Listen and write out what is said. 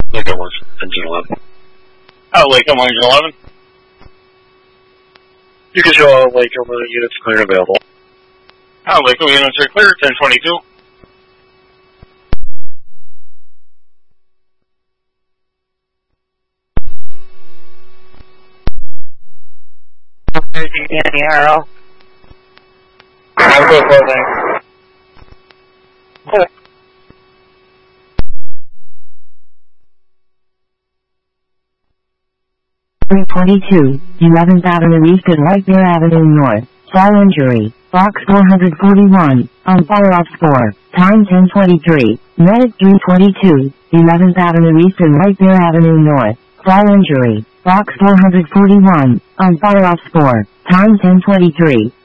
Lincoln 1, engine 11. Lincoln 1, engine 11. You can show all Lincoln units clear and available. Lincoln units are clear, 1022. Danny Arrow. I'll go for it. 322, 11th Avenue East and White Bear Avenue North. Fall injury. Box 441, on fire off 4, time 10:23, Medic 322, 11th Avenue East and White Bear Avenue North. Fall injury. Box 441, on fire off 4, time 10:23,